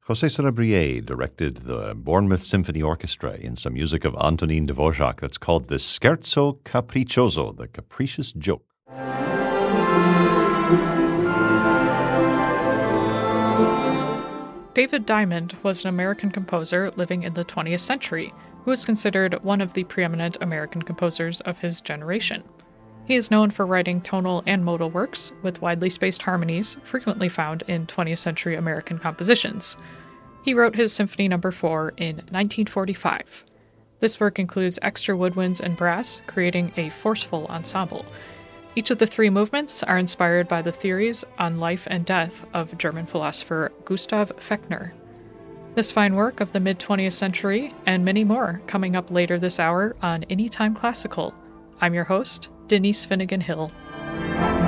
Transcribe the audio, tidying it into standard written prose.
José Sarabia directed the Bournemouth Symphony Orchestra in some music of Antonin Dvorak that's called the Scherzo Capriccioso, the capricious joke. David Diamond was an American composer living in the 20th century, who is considered one of the preeminent American composers of his generation. He is known for writing tonal and modal works with widely spaced harmonies frequently found in 20th century American compositions. He wrote his Symphony No. 4 in 1945. This work includes extra woodwinds and brass, creating a forceful ensemble. Each of the three movements are inspired by the theories on life and death of German philosopher Gustav Fechner. This fine work of the mid-20th century, and many more, coming up later this hour on Anytime Classical. I'm your host, Denise Finnegan Hill.